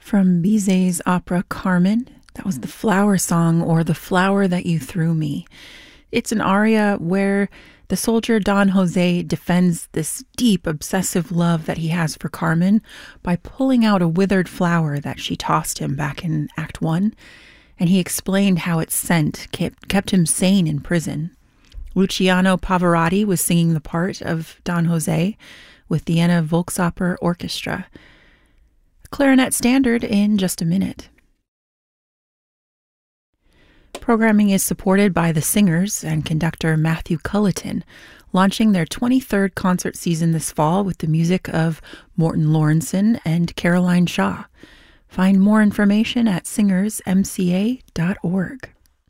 From Bizet's opera Carmen. That was the flower song, or The Flower That You Threw Me. It's an aria where the soldier Don Jose defends this deep, obsessive love that he has for Carmen by pulling out a withered flower that she tossed him back in Act 1, and he explained how its scent kept him sane in prison. Luciano Pavarotti was singing the part of Don Jose with the Vienna Volksoper Orchestra. A clarinet standard in just a minute. Programming is supported by the singers and conductor Matthew Culleton, launching their 23rd concert season this fall with the music of Morton Lawrenson and Caroline Shaw. Find more information at singersmca.org.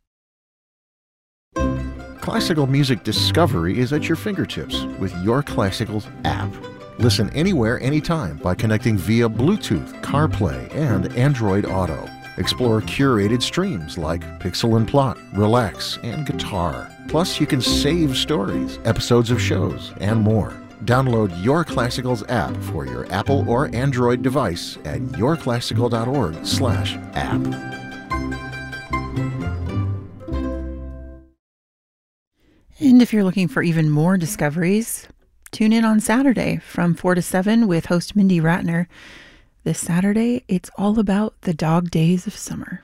Classical music discovery is at your fingertips with Your Classicals app. Listen anywhere, anytime by connecting via Bluetooth, CarPlay, and Android Auto. Explore curated streams like Pixel and Plot, Relax, and Guitar. Plus, you can save stories, episodes of shows, and more. Download Your Classicals app for your Apple or Android device at yourclassical.org/app. And if you're looking for even more discoveries, tune in on Saturday from 4 to 7 with host Mindy Ratner. This Saturday, it's all about the dog days of summer.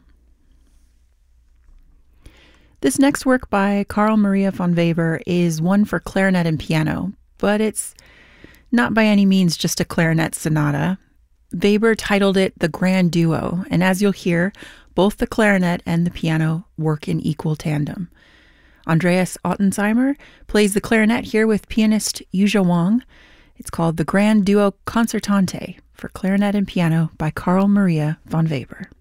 This next work by Carl Maria von Weber is one for clarinet and piano, but it's not by any means just a clarinet sonata. Weber titled it The Grand Duo, and as you'll hear, both the clarinet and the piano work in equal tandem. Andreas Ottensheimer plays the clarinet here with pianist Yuzha Wang. It's called The Grand Duo Concertante for clarinet and piano by Carl Maria von Weber.